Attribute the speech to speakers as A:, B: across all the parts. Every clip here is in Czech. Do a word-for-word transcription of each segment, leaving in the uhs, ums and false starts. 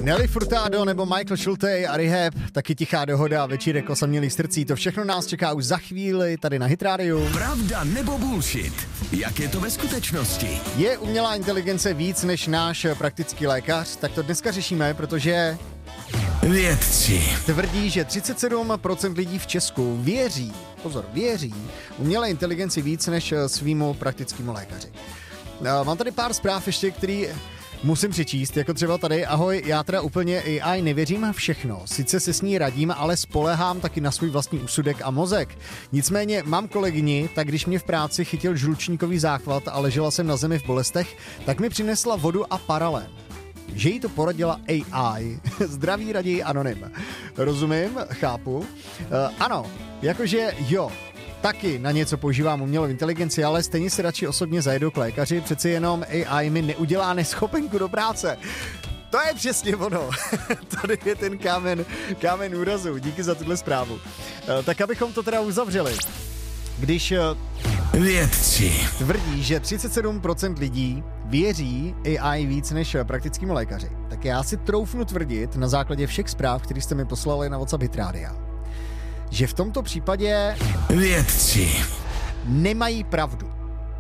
A: Nelly Furtado nebo Michael Schulte a Rehab, taky Tichá dohoda, večírek osamělých srdcí, to všechno nás čeká už za chvíli tady na Hit Radio.
B: Pravda nebo bullshit? Jak je to ve skutečnosti?
A: Je umělá inteligence víc než náš praktický lékař? Tak to dneska řešíme, protože
B: vědci
A: tvrdí, že třicet sedm procent lidí v Česku věří, pozor, věří umělé inteligenci víc než svýmu praktickému lékaři. Mám tady pár zpráv ještě, který musím přečíst, jako třeba tady, ahoj, já teda úplně A I nevěřím všechno, sice se s ní radím, ale spolehám taky na svůj vlastní úsudek a mozek. Nicméně mám kolegyni, tak když mě v práci chytil žlučníkový záchvat a ležela jsem na zemi v bolestech, tak mi přinesla vodu a paralén. Že jí to poradila A I. Zdraví raději anonym. Rozumím, chápu. Uh, ano, jakože jo, taky na něco používám umělou inteligenci, ale stejně si radši osobně zajedu k lékaři, přeci jenom A I mi neudělá neschopenku do práce. To je přesně ono. Tady je ten kámen, kámen úrazu. Díky za tuhle zprávu. Uh, tak abychom to teda uzavřeli. Když uh,
B: vědci
A: tvrdí, že třicet sedm procent lidí věří A I víc než praktickému lékaři, tak já si troufnu tvrdit na základě všech zpráv, které jste mi poslali na WhatsApp Hit Rádia, že v tomto případě
B: vědci
A: nemají pravdu.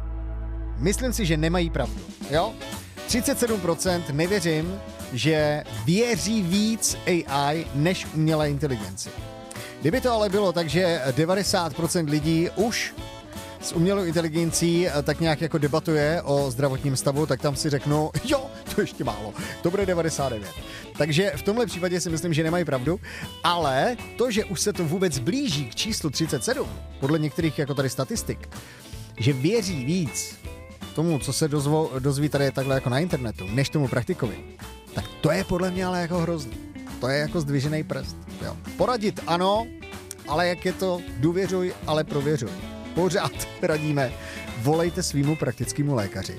A: Myslím si, že nemají pravdu, jo? třicet sedm procent nevěřím, že věří víc A I než umělé inteligenci. Kdyby to ale bylo tak, že devadesát procent lidí už s umělou inteligencí tak nějak jako debatuje o zdravotním stavu, tak tam si řeknu, jo, to ještě málo, to bude devadesát devět. Takže v tomhle případě si myslím, že nemají pravdu, ale to, že už se to vůbec blíží k číslu třicet sedm, podle některých jako tady statistik, že věří víc tomu, co se dozvo, dozví tady takhle jako na internetu, než tomu praktikovi, tak to je podle mě ale jako hrozný. To je jako zdvižený prst. Jo. Poradit ano, ale jak je to, důvěřuj, ale prověřuj. Pořád radíme, volejte svýmu praktickému lékaři.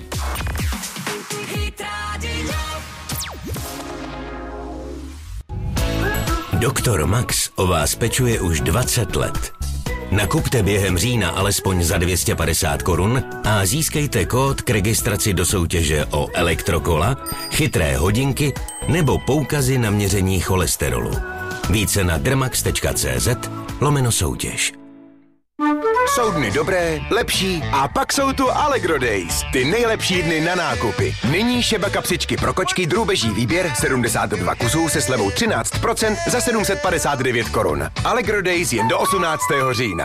B: Doktor Max o vás pečuje už dvacet let. Nakupte během října alespoň za dvě stě padesát korun a získejte kód k registraci do soutěže o elektrokola, chytré hodinky nebo poukazy na měření cholesterolu. Více na drmax.cz lomeno soutěž.
C: Jsou dny dobré, lepší a pak jsou tu Allegro Days. Ty nejlepší dny na nákupy. Nyní šeba kapsičky pro kočky drůbeží výběr sedmdesát dva kusů se slevou třináct procent za sedm set padesát devět korun. Allegro Days jen do osmnáctého října.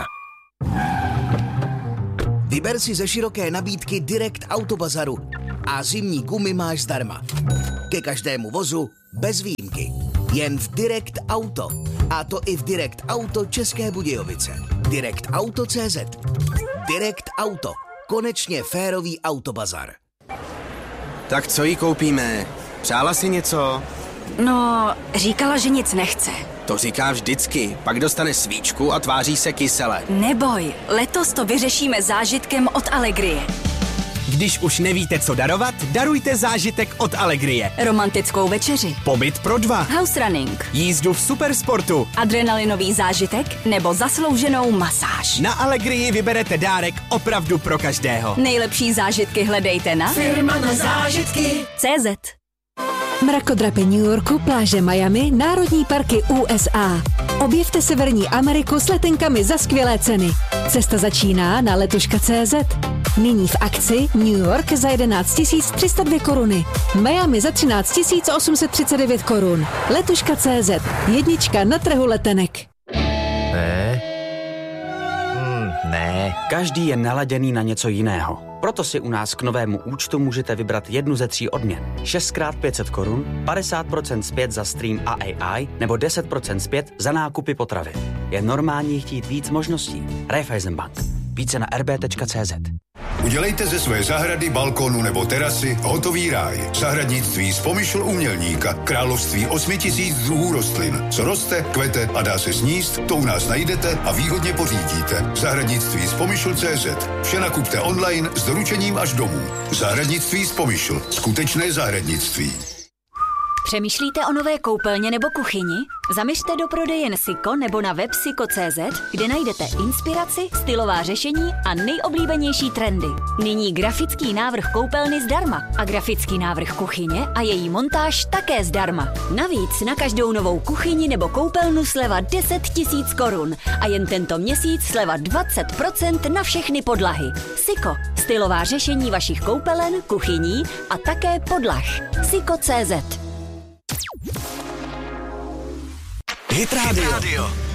D: Vyber si ze široké nabídky Direct Autobazaru a zimní gumy máš zdarma. Ke každému vozu bez výjimky. Jen v Direct Auto. A to i v Direct Auto České Budějovice. Direct Auto tečka cé zet. Direct Auto. Konečně férový autobazar.
E: Tak co jí koupíme? Přála si něco?
F: No, říkala, že nic nechce.
E: To říká vždycky. Pak dostane svíčku a tváří se kysele.
F: Neboj, letos to vyřešíme zážitkem od Allegrie.
G: Když už nevíte, co darovat, darujte zážitek od Allegrie.
F: Romantickou večeři.
G: Pobyt pro dva.
F: House running.
G: Jízdu v supersportu.
F: Adrenalinový zážitek nebo zaslouženou masáž.
G: Na Allegrii vyberete dárek opravdu pro každého.
F: Nejlepší zážitky hledejte na
H: Firma na zážitky
F: tečka cé zet.
I: Mrakodrapy New Yorku, pláže Miami, národní parky U S A. Objevte Severní Ameriku s letenkami za skvělé ceny. Cesta začíná na letuška tečka cé zet. Nyní v akci New York za jedenáct tisíc tři sta dva koruny. Miami za třináct tisíc osm set třicet devět korun. Letuška tečka cé zet. Jednička na trhu letenek.
J: Ne. Hmm, ne.
K: Každý je naladěný na něco jiného. Proto si u nás k novému účtu můžete vybrat jednu ze tří odměn. šest krát pět set korun, padesát procent zpět za stream a A I nebo deset procent zpět za nákupy potravy. Je normální chtít víc možností. Raiffeisenbank. Více na er bé tečka cé zet.
L: Udělejte ze své zahrady, balkónu nebo terasy hotový ráj. Zahradnictví z Pomyšl umělníka. Království osmi tisíc druhů rostlin. Co roste, kvete a dá se sníst, to u nás najdete a výhodně pořídíte. Zahradnictví z Pomyšl tečka cé zet. Vše nakupte online s doručením až domů. Zahradnictví z Pomyšl. Skutečné zahradnictví.
F: Přemýšlíte o nové koupelně nebo kuchyni? Zaměřte do prodejen Siko nebo na web siko tečka cé zet, kde najdete inspiraci, stylová řešení a nejoblíbenější trendy. Nyní grafický návrh koupelny zdarma a grafický návrh kuchyně a její montáž také zdarma. Navíc na každou novou kuchyni nebo koupelnu sleva deset tisíc korun a jen tento měsíc sleva dvacet procent na všechny podlahy. Siko, stylová řešení vašich koupelen, kuchyní a také podlah. siko tečka cé zet.
C: Hit Radio.